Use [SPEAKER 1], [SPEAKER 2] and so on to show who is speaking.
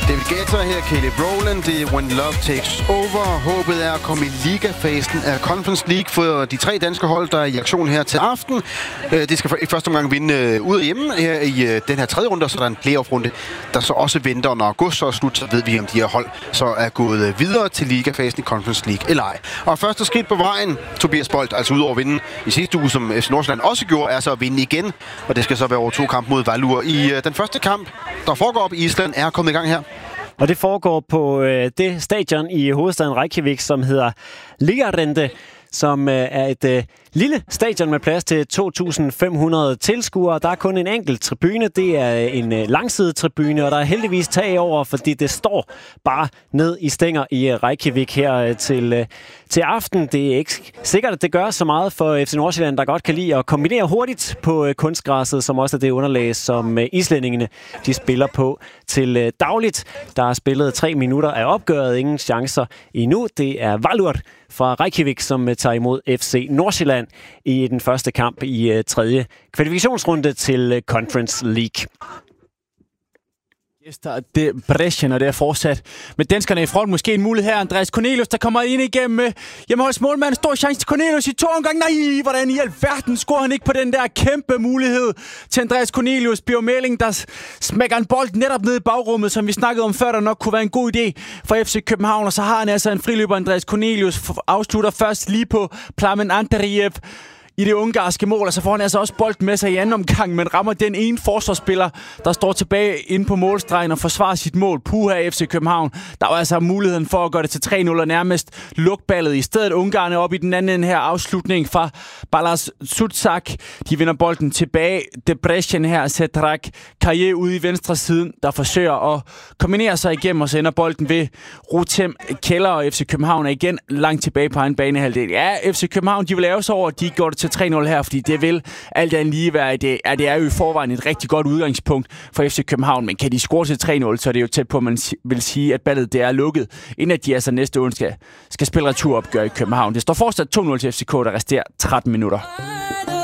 [SPEAKER 1] David Guetta her, Kelly Rowland, det er When Love Takes Over. Håbet er at komme i ligafasen af Conference League for de 3 danske hold, der er i aktion her til aften. Det skal i første omgang vinde ud og hjemme her i den her 3. runde, og så er der en playoff-runde, der så også venter. Når august så er slut, så ved vi, om de her hold så er gået videre til ligafasen i Conference League eller ej. Og første skridt på vejen, Tobias Bolt, altså ud over at vinde i sidste uge, som FC Nordsjælland også gjorde, er så at vinde igen. Og det skal så være over 2 kampe mod Valur. I den første kamp, der foregår op i Island, er kommet i gang her.
[SPEAKER 2] Og det foregår på det stadion i hovedstaden Reykjavik, som hedder Ligarende, som er et lille stadion med plads til 2.500 tilskuere. Der er kun en enkelt tribune. Det er en langsidetribune, og der er heldigvis tag over, fordi det står bare ned i stænger i Reykjavik her til aften. Det er ikke sikkert, at det gør så meget for FC Nordsjælland, der godt kan lide at kombinere hurtigt på kunstgræsset, som også er det underlag, som islændingene de spiller på til dagligt. Der er spillet 3 minutter af opgøret, ingen chancer endnu. Det er Valur fra Reykjavik, som tager imod FC Nordsjælland i den første kamp i 3. kvalifikationsrunde til Conference League.
[SPEAKER 3] Det Brescia, og det er fortsat med danskerne i front. Måske en mulighed her. Andreas Cornelius, der kommer ind igennem hjemmeholds målmand. Stor chance til Cornelius i 2 omgange. Nej, hvordan i alverden scorer han ikke på den der kæmpe mulighed til Andreas Cornelius. Bjørn Melling, der smækker en bold netop ned i bagrummet, som vi snakkede om før, der nok kunne være en god idé for FC København. Og så har han altså en friløber, Andreas Cornelius, afslutter først lige på Plamen Antariev i det ungarske mål, og så får han altså også bolden med sig i anden omgang, men rammer den ene forsvarsspiller, der står tilbage inde på målstregen og forsvarer sit mål. Puha FC København. Der var altså muligheden for at gøre det til 3-0 og nærmest lukke ballet. I stedet Ungarne op i den anden her afslutning fra Balas Sutsak. De vinder bolden tilbage. Debrecen her, Sedrak Kaje ude i venstre siden, der forsøger at kombinere sig igennem, og så ender bolden ved Rutem Keller, og FC København er igen langt tilbage på egen banehalvdel. Ja, FC København, de vil lave sig over, de gjorde det til 3-0 her, fordi det vil alt andet lige være, det er jo i forvejen et rigtig godt udgangspunkt for FC København, men kan de score til 3-0, så er det jo tæt på, at man vil sige, at ballet det er lukket, inden at de altså næste uge skal spille returopgør i København. Det står fortsat 2-0 til FCK, der resterer 13 minutter.